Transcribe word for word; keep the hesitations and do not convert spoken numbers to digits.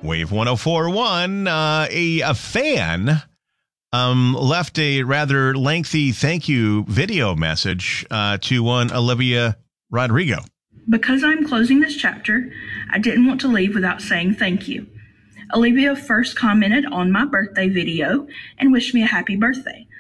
Wave one oh four point one, uh, a, a fan um, left a rather lengthy thank you video message uh, to one Olivia Rodrigo. Because I'm closing this chapter, I didn't want to leave without saying thank you. Olivia first commented on my birthday video and wished me a happy birthday.